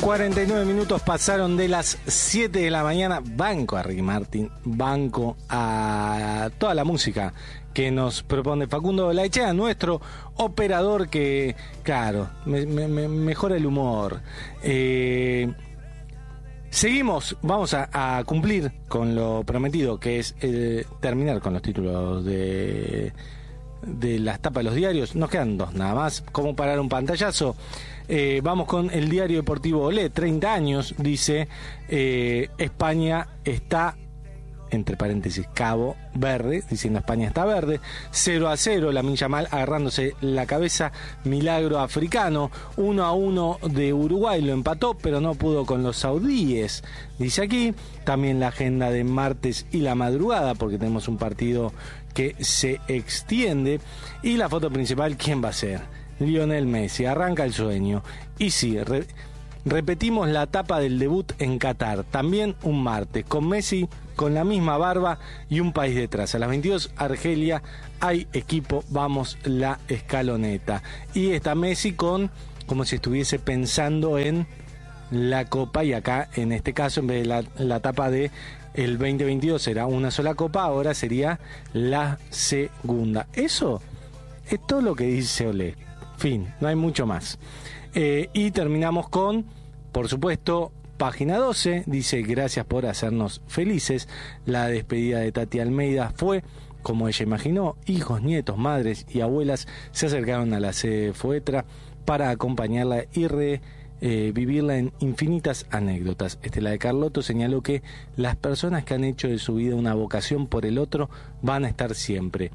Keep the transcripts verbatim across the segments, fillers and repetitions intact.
cuarenta y nueve minutos pasaron de las siete de la mañana. Banco a Ricky Martin, banco a toda la música que nos propone Facundo Olaechea, nuestro operador que, claro, me, me, me mejora el humor. Eh, seguimos, vamos a, a cumplir con lo prometido, que es eh, terminar con los títulos de, de las tapas de los diarios. Nos quedan dos nada más, como parar un pantallazo. Eh, vamos con el diario deportivo Olé, treinta años, dice, eh, España está, entre paréntesis, Cabo Verde, diciendo España está verde, cero a cero, Lamine Yamal agarrándose la cabeza, milagro africano, uno a uno de Uruguay, lo empató, pero no pudo con los saudíes, dice aquí. También la agenda de martes y la madrugada, porque tenemos un partido que se extiende, y la foto principal, ¿quién va a ser? Lionel Messi, arranca el sueño. Y sí, re, repetimos la etapa del debut en Qatar, también un martes, con Messi con la misma barba y un país detrás. A las veintidós, Argelia, hay equipo, vamos la escaloneta. Y está Messi con, como si estuviese pensando en la Copa, y acá, en este caso, en vez de la, la etapa de el veinte veintidós era una sola Copa, ahora sería la segunda. Eso es todo lo que dice Olé. Fin, no hay mucho más. Eh, y terminamos con, por supuesto, página doce, dice, gracias por hacernos felices. La despedida de Tati Almeida fue, como ella imaginó, hijos, nietos, madres y abuelas se acercaron a la sede de Foetra para acompañarla y revivirla eh, en infinitas anécdotas. Estela de Carlotto señaló que las personas que han hecho de su vida una vocación por el otro van a estar siempre,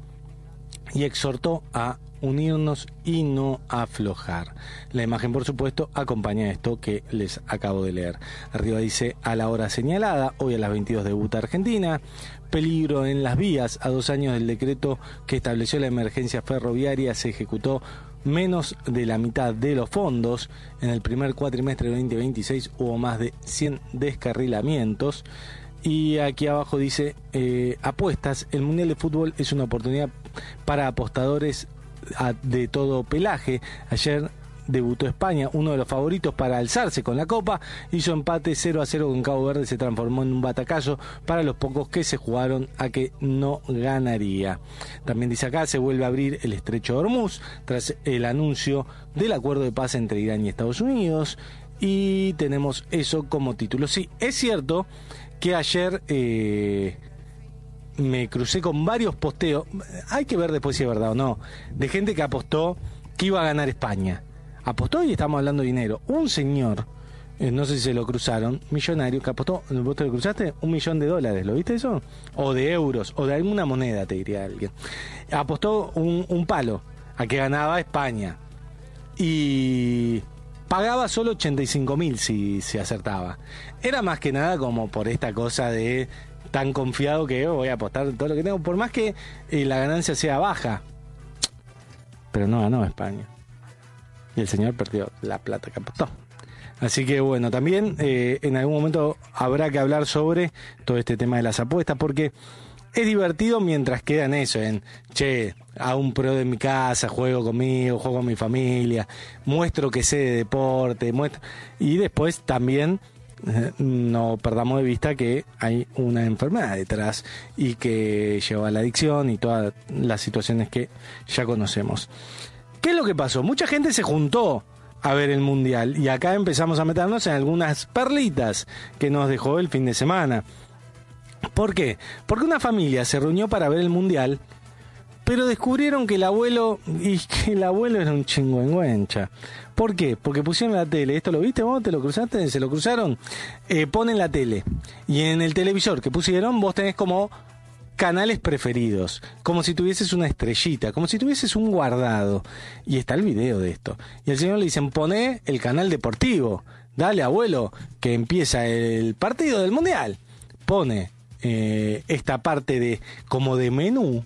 y exhortó a unirnos y no aflojar. La imagen, por supuesto, acompaña esto que les acabo de leer. Arriba dice, a la hora señalada, hoy a las veintidós debuta Argentina, peligro en las vías, a dos años del decreto que estableció la emergencia ferroviaria, se ejecutó menos de la mitad de los fondos. En el primer cuatrimestre de veinte veintiséis hubo más de cien descarrilamientos. Y aquí abajo dice, eh, apuestas, el Mundial de Fútbol es una oportunidad para apostadores de todo pelaje. Ayer debutó España, uno de los favoritos para alzarse con la Copa, hizo empate cero a cero con Cabo Verde, se transformó en un batacazo para los pocos que se jugaron a que no ganaría. También dice acá, se vuelve a abrir el estrecho de Hormuz tras el anuncio del acuerdo de paz entre Irán y Estados Unidos, y tenemos eso como título. Sí, es cierto que ayer eh, me crucé con varios posteos, hay que ver después si es verdad o no, de gente que apostó que iba a ganar España. Apostó, y estamos hablando de dinero. Un señor, eh, no sé si se lo cruzaron, millonario, que apostó, ¿vos te lo cruzaste? Un millón de dólares, ¿lo viste eso? O de euros, o de alguna moneda, te diría alguien. Apostó un, un palo a que ganaba España. Y pagaba solo ochenta y cinco mil si se acertaba. Era más que nada como por esta cosa de tan confiado que oh, voy a apostar todo lo que tengo, por más que eh, la ganancia sea baja. Pero no ganó España. Y el señor perdió la plata que apostó. Así que bueno, también eh, en algún momento habrá que hablar sobre todo este tema de las apuestas, porque es divertido mientras queda en eso, en, che, hago un pro de mi casa, juego conmigo, juego con mi familia, muestro que sé de deporte, muestro, y después también eh, no perdamos de vista que hay una enfermedad detrás y que lleva a la adicción y todas las situaciones que ya conocemos. ¿Qué es lo que pasó? Mucha gente se juntó a ver el Mundial, y acá empezamos a meternos en algunas perlitas que nos dejó el fin de semana. ¿Por qué? Porque una familia se reunió para ver el Mundial, pero descubrieron que el abuelo, y que el abuelo era un chingüengüencha. ¿Por qué? Porque pusieron la tele. ¿Esto lo viste vos? ¿Te lo cruzaste? ¿Se lo cruzaron? Eh, ponen la tele, y en el televisor que pusieron vos tenés como canales preferidos, como si tuvieses una estrellita, como si tuvieses un guardado, y está el video de esto, y al señor le dicen, poné el canal deportivo, dale abuelo, que empieza el partido del Mundial. Pone eh, esta parte de como de menú,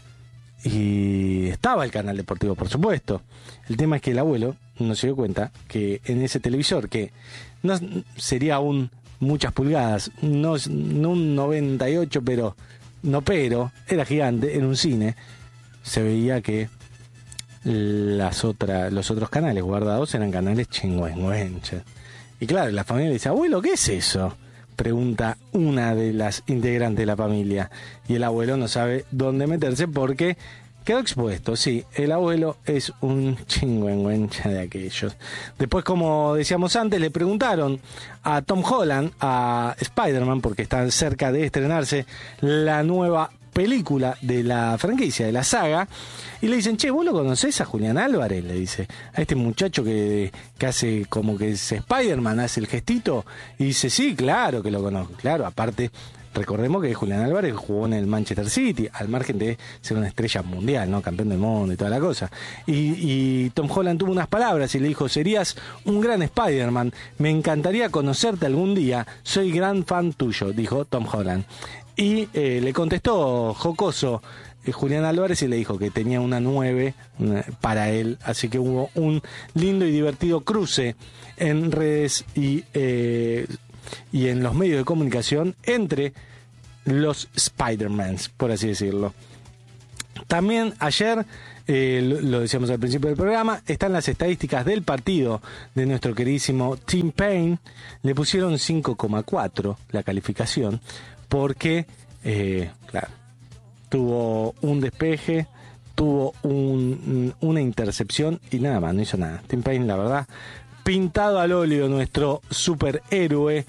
y estaba el canal deportivo, por supuesto. El tema es que el abuelo no se dio cuenta que en ese televisor, que no sería un muchas pulgadas, no, no un noventa y ocho, pero no, pero era gigante, en un cine, se veía que las otras, los otros canales guardados eran canales chingüengüenches. Y claro, la familia le dice, abuelo, ¿qué es eso? Pregunta una de las integrantes de la familia. Y el abuelo no sabe dónde meterse porque quedó expuesto. Sí, el abuelo es un chingüengüencha de aquellos. Después, como decíamos antes, le preguntaron a Tom Holland, a Spider-Man, porque están cerca de estrenarse la nueva película de la franquicia, de la saga, y le dicen, che, ¿vos lo conocés a Julián Álvarez? Le dice, a este muchacho que, que hace como que es Spider-Man, hace el gestito, y dice, sí, claro que lo conozco, claro, aparte, recordemos que Julián Álvarez jugó en el Manchester City, al margen de ser una estrella mundial, ¿no? Campeón del mundo y toda la cosa. Y, y Tom Holland tuvo unas palabras y le dijo, serías un gran Spider-Man, me encantaría conocerte algún día, soy gran fan tuyo, dijo Tom Holland. Y eh, le contestó jocoso eh, Julián Álvarez y le dijo que tenía una nueve una, para él. Así que hubo un lindo y divertido cruce en redes y, eh, y en los medios de comunicación entre los Spider-Mans, por así decirlo. También ayer, eh, lo, lo decíamos al principio del programa, están las estadísticas del partido de nuestro queridísimo Tim Payne. Le pusieron cinco coma cuatro la calificación. Porque, eh, claro, tuvo un despeje, tuvo un, una intercepción y nada más, no hizo nada. Tim Payne, la verdad, pintado al óleo, nuestro superhéroe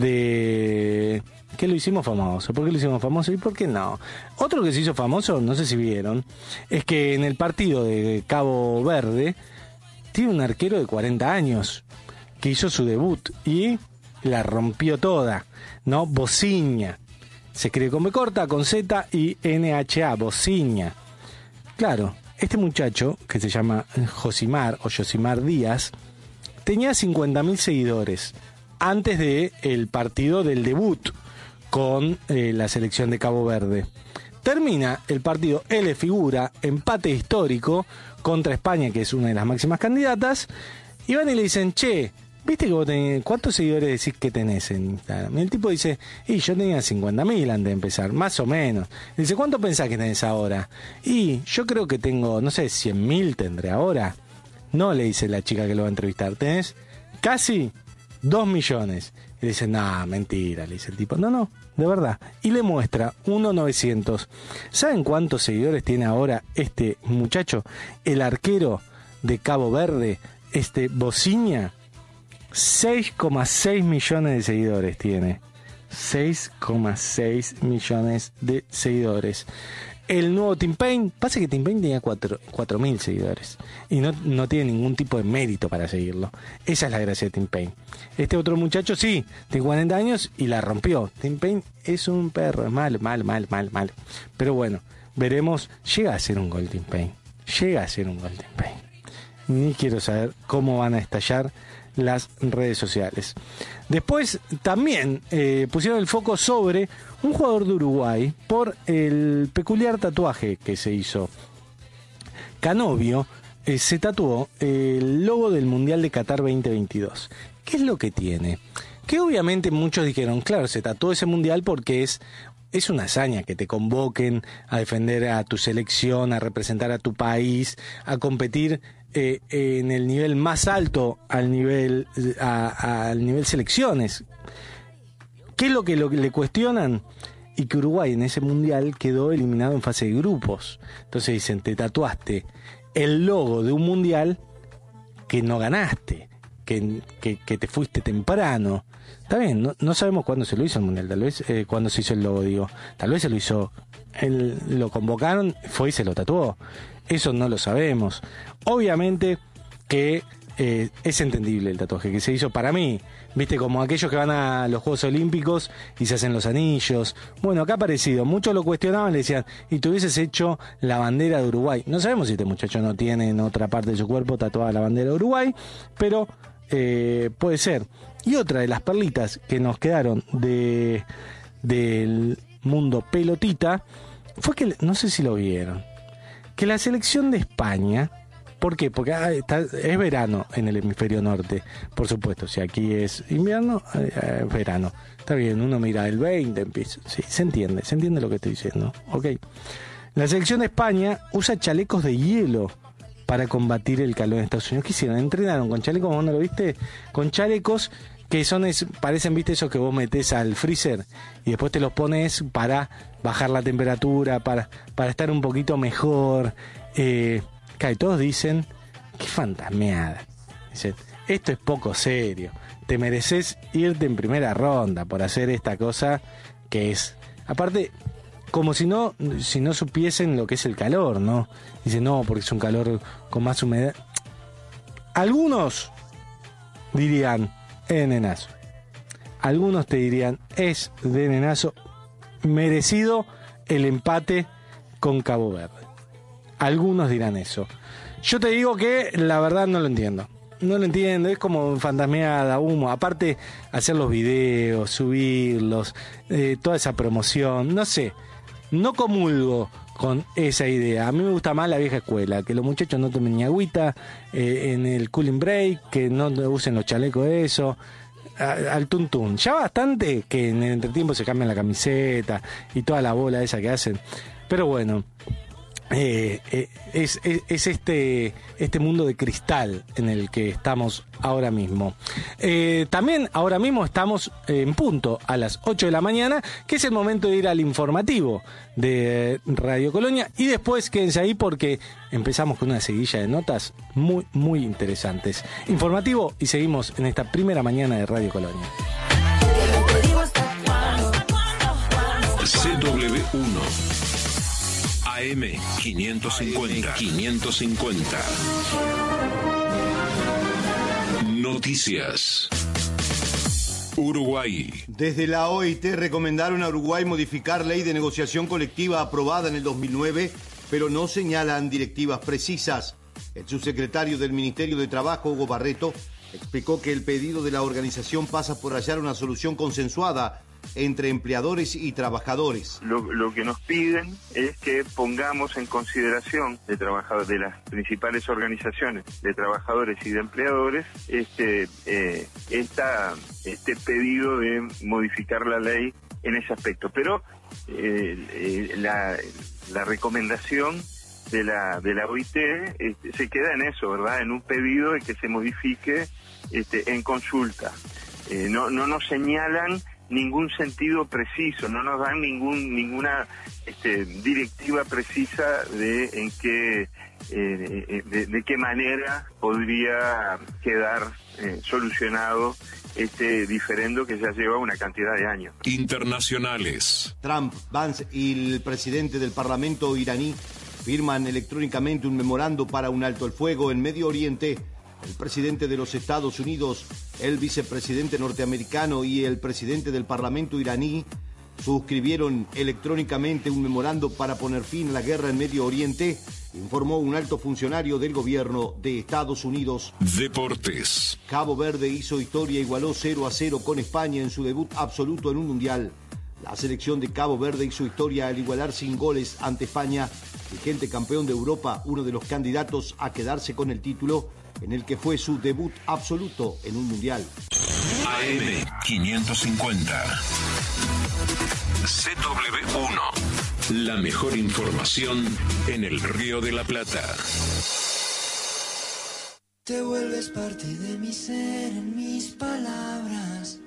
de... ¿Qué lo hicimos famoso? ¿Por qué lo hicimos famoso? ¿Y por qué no? Otro que se hizo famoso, no sé si vieron, es que en el partido de Cabo Verde tiene un arquero de cuarenta años que hizo su debut y la rompió toda, ¿no? Bociña. Se escribe con B corta, con Z y N H A, Bociña. Claro, este muchacho, que se llama Josimar o Josimar Díaz, tenía cincuenta mil seguidores antes del partido del debut con eh, la selección de Cabo Verde. Termina el partido, él es figura, empate histórico contra España, que es una de las máximas candidatas, y van y le dicen, che, ¿viste que vos tenés, cuántos seguidores decís que tenés en Instagram? Y el tipo dice, y yo tenía cincuenta mil antes de empezar, más o menos. Y dice, ¿cuánto pensás que tenés ahora? Y yo creo que tengo, no sé, cien mil tendré ahora. No, le dice la chica que lo va a entrevistar, tenés casi dos millones. Y le dice, no, mentira, le dice el tipo, no, no, de verdad. Y le muestra uno novecientos. ¿Saben cuántos seguidores tiene ahora este muchacho? El arquero de Cabo Verde, este Bociña. seis coma seis millones de seguidores tiene. seis coma seis millones de seguidores. El nuevo Tim Payne, pasa que Tim Payne tenía cuatro mil seguidores y no, no tiene ningún tipo de mérito para seguirlo. Esa es la gracia de Tim Payne. Este otro muchacho sí, tiene cuarenta años y la rompió. Tim Payne es un perro, es malo, mal, mal, mal, mal. Pero bueno, veremos, llega a ser un gol Tim Payne. Llega a ser un gol Tim Payne. Ni quiero saber cómo van a estallar las redes sociales. Después también eh, pusieron el foco sobre un jugador de Uruguay por el peculiar tatuaje que se hizo. Canovio eh, se tatuó el logo del Mundial de Qatar veinte veintidós. ¿Qué es lo que tiene? Que obviamente muchos dijeron, claro, se tatuó ese Mundial porque es Es una hazaña que te convoquen a defender a tu selección, a representar a tu país, a competir eh, en el nivel más alto, al nivel a, al nivel selecciones. ¿Qué es lo que, lo que le cuestionan? Y que Uruguay en ese mundial quedó eliminado en fase de grupos. Entonces dicen, te tatuaste el logo de un mundial que no ganaste, que, que, que te fuiste temprano. Está bien, no, no sabemos cuándo se lo hizo el mundial, tal vez eh, cuándo se hizo el logo, digo. Tal vez se lo hizo, él, lo convocaron, fue y se lo tatuó. Eso no lo sabemos. Obviamente que eh, es entendible el tatuaje que se hizo para mí. Viste, como aquellos que van a los Juegos Olímpicos y se hacen los anillos. Bueno, acá ha parecido. Muchos lo cuestionaban, le decían, y tú hubieses hecho la bandera de Uruguay. No sabemos si este muchacho no tiene en otra parte de su cuerpo tatuada la bandera de Uruguay, pero eh, puede ser. Y otra de las perlitas que nos quedaron de del mundo pelotita fue que, no sé si lo vieron, que la selección de España, ¿por qué? Porque ah, está, es verano en el hemisferio norte, por supuesto, si aquí es invierno, eh, es verano. Está bien, uno mira el veinte, empieza, sí, se entiende, se entiende lo que estoy diciendo, ok. La selección de España usa chalecos de hielo para combatir el calor en Estados Unidos. ¿Qué hicieron? Entrenaron con chalecos, ¿cómo no lo viste? Con chalecos que son, es, parecen, viste, esos que vos metés al freezer y después te los pones para bajar la temperatura, para, para estar un poquito mejor. Eh, y todos dicen, qué fantasmeada. Dicen, esto es poco serio. Te mereces irte en primera ronda por hacer esta cosa que es... Aparte, como si no, si no supiesen lo que es el calor, ¿no? Dicen, no, porque es un calor con más humedad. Algunos dirían, es de nenazo. Algunos te dirían, es de nenazo, merecido el empate con Cabo Verde. Algunos dirán eso. Yo te digo que la verdad no lo entiendo. No lo entiendo, es como fantasmeada, humo. Aparte, hacer los videos, subirlos, eh, toda esa promoción, no sé. No comulgo con esa idea. A mí me gusta más la vieja escuela, que los muchachos no tomen ni agüita eh, en el cooling break, que no usen los chalecos de eso, a, al tuntún. Ya bastante que en el entretiempo se cambian la camiseta y toda la bola esa que hacen. Pero bueno, eh, eh, es, es, es este, este mundo de cristal en el que estamos ahora mismo. Eh, también ahora mismo estamos en punto a las ocho de la mañana, que es el momento de ir al informativo de Radio Colonia, y después quédense ahí porque empezamos con una seguilla de notas muy, muy interesantes. Informativo y seguimos en esta primera mañana de Radio Colonia. C W uno A M quinientos cincuenta quinientos cincuenta Noticias. Uruguay. Desde la O I T recomendaron a Uruguay modificar ley de negociación colectiva aprobada en el dos mil nueve, pero no señalan directivas precisas. El subsecretario del Ministerio de Trabajo, Hugo Barreto, explicó que el pedido de la organización pasa por hallar una solución consensuada entre empleadores y trabajadores. Lo, lo que nos piden es que pongamos en consideración de trabajadores, de las principales organizaciones de trabajadores y de empleadores, este, eh, esta, este pedido de modificar la ley en ese aspecto. Pero eh, eh, la, la recomendación de la de la O I T este, se queda en eso, ¿verdad? En un pedido de que se modifique este, en consulta. Eh, no, no nos señalan ningún sentido preciso, no nos dan ningún ninguna este, directiva precisa de en qué eh, de, de qué manera podría quedar eh, solucionado este diferendo que ya lleva una cantidad de años. Internacionales. Trump, Vance y el presidente del Parlamento iraní firman electrónicamente un memorando para un alto el fuego en Medio Oriente. El presidente de los Estados Unidos, el vicepresidente norteamericano y el presidente del Parlamento iraní suscribieron electrónicamente un memorando para poner fin a la guerra en Medio Oriente, informó un alto funcionario del gobierno de Estados Unidos. Deportes. Cabo Verde hizo historia, igualó cero a cero con España en su debut absoluto en un mundial. La selección de Cabo Verde hizo historia al igualar sin goles ante España, vigente campeón de Europa, uno de los candidatos a quedarse con el título, en el que fue su debut absoluto en un mundial. A M quinientos cincuenta C W uno. La mejor información en el Río de la Plata. Te vuelves parte de mi ser, en mis palabras.